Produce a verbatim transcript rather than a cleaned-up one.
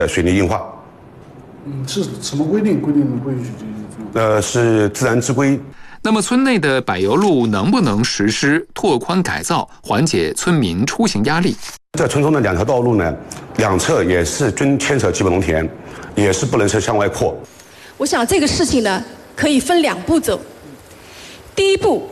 呃水泥硬化。 嗯，是什么规定？规定不允许这个？ 呃，是自然之规。 那么村内的柏油路能不能实施拓宽改造，缓解村民出行压力？ 在村中的两条道路呢，两侧也是均牵扯基本农田，也是不能是向外扩。 我想这个事情呢，可以分两步走。第一步，